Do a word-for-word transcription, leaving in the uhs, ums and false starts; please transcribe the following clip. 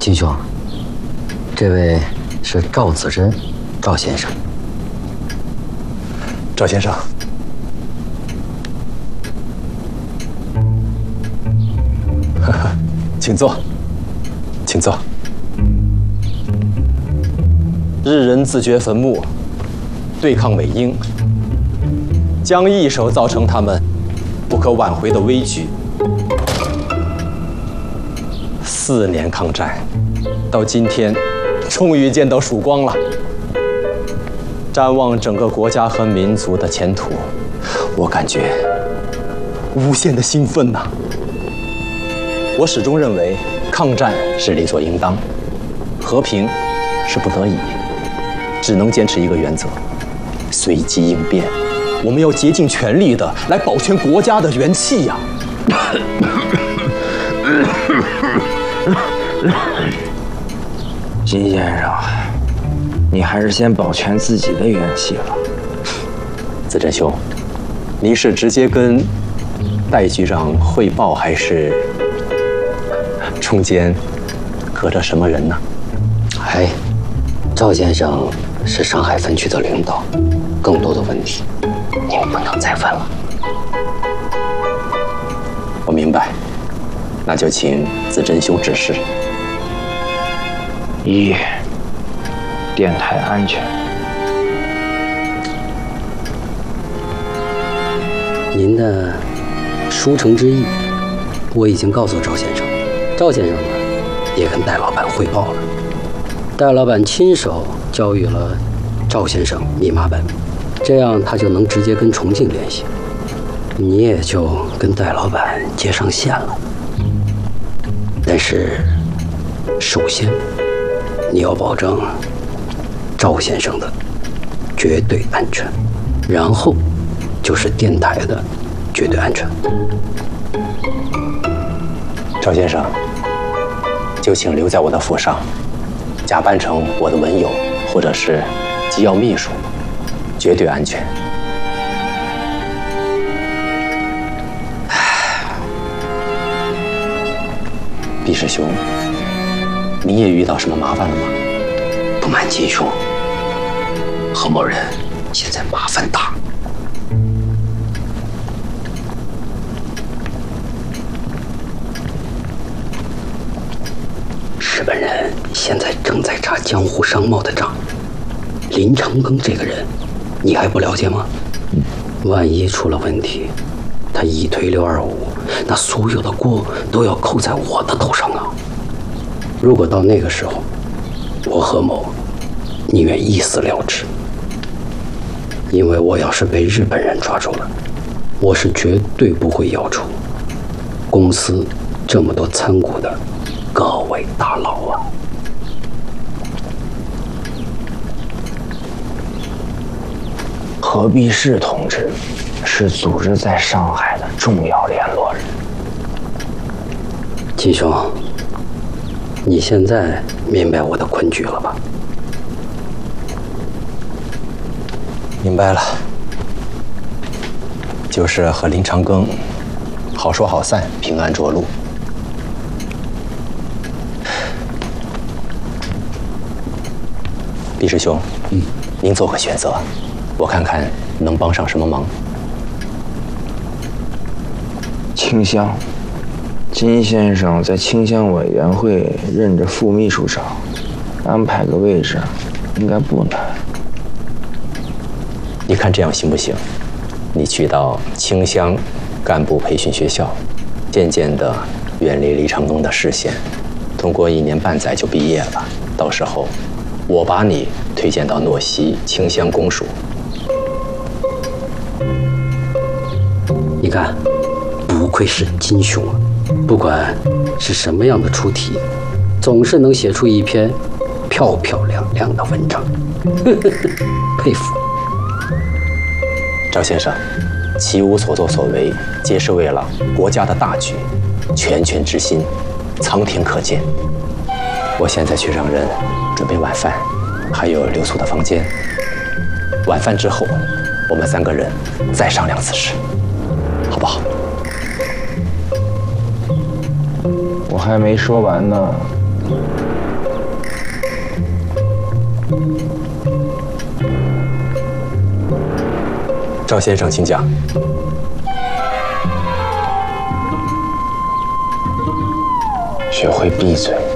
秦兄，这位是赵子珍，赵先生。 赵先生，哈哈，请坐，请坐。日人自掘坟墓，对抗美英，将一手造成他们不可挽回的危局。四年抗战，到今天，终于见到曙光了。展望整个国家和民族的前途，我感觉无限的兴奋呐！我始终认为，抗战是理所应当，和平是不得已，只能坚持一个原则：随机应变。我们要竭尽全力的来保全国家的元气呀！ 金先生，你还是先保全自己的元气吧。 子珍兄，你是直接跟戴局长汇报，还是中间隔着什么人呢？ 哎，赵先生是上海分区的领导，更多的问题您不能再问了。 我明白，那就请子珍兄指示。 一，电台安全。 您的书城之意，我已经告诉赵先生，赵先生呢也跟戴老板汇报了，戴老板亲手教育了赵先生密码本，这样他就能直接跟重庆联系，你也就跟戴老板接上线了。但是，首先你要保证赵先生的绝对安全，然后就是电台的绝对安全。 赵先生，就请留在我的府上，假扮成我的文友或者是机要秘书，绝对安全。毕师兄，你也遇到什么麻烦了吗？ 不瞒金兄，何某人现在麻烦大。日本人现在正在查江湖商贸的账，林长庚这个人，你还不了解吗？万一出了问题，他一推六二五，那所有的锅都要扣在我的头上啊！如果到那个时候，我何某宁愿一死了之，因为我要是被日本人抓住了，我是绝对不会要出公司这么多参股的各位大佬啊！ 何必士同志是组织在上海的重要联络人。 金兄，你现在明白我的困局了吧？ 明白了，就是和林长庚好说好散，平安着陆。毕师兄，嗯，您做个选择，我看看能帮上什么忙。 清乡，金先生在清乡委员会任着副秘书长，安排个位置应该不难。 你看这样行不行？你去到清乡干部培训学校，渐渐地远离李长庚的视线，通过一年半载就毕业了。到时候，我把你推荐到诺西清乡公署。 你看，不愧是金兄啊！不管是什么样的出题，总是能写出一篇漂漂亮亮的文章，佩服。 赵先生，其无所作所为，皆是为了国家的大局，拳拳之心，苍天可见。我现在去让人准备晚饭，还有留宿的房间。晚饭之后，我们三个人再商量此事，好不好？ 我还没说完呢， 赵先生，请讲。 学会闭嘴。